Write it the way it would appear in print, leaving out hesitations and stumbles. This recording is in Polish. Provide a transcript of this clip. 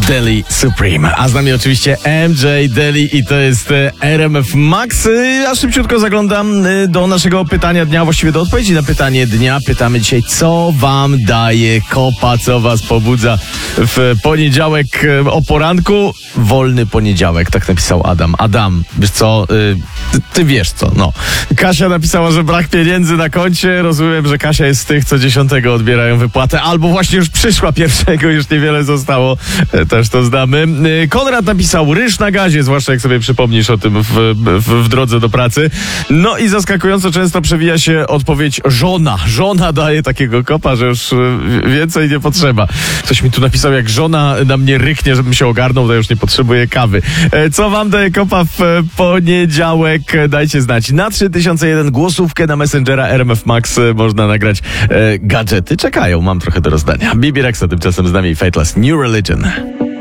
Deli Supreme. A z nami oczywiście MJ Deli i to jest RMF Max. Ja szybciutko zaglądam do naszego pytania dnia, właściwie do odpowiedzi na pytanie dnia. Pytamy dzisiaj, co wam daje kopa, co was pobudza w poniedziałek o poranku. Wolny poniedziałek, tak napisał Adam. Adam, wiesz co, ty wiesz co, no. Kasia napisała, że brak pieniędzy na koncie. Rozumiem, że Kasia jest z tych, co 10 odbierają wypłatę, albo właśnie już przyszła pierwszego, już niewiele zostało. Też to znamy. Konrad napisał ryż na gazie, zwłaszcza jak sobie przypomnisz o tym w drodze do pracy. No i zaskakująco często przewija się odpowiedź żona. Żona daje takiego kopa, że już więcej nie potrzeba. Ktoś mi tu napisał, jak żona na mnie ryknie, żebym się ogarnął, to już nie potrzebuję kawy. Co wam daje kopa w poniedziałek? Dajcie znać. Na 3001 głosówkę na Messengera RMF Max można nagrać. Gadżety czekają, mam trochę do rozdania. Bibi Rexa tymczasem z nami Fateless New Religion.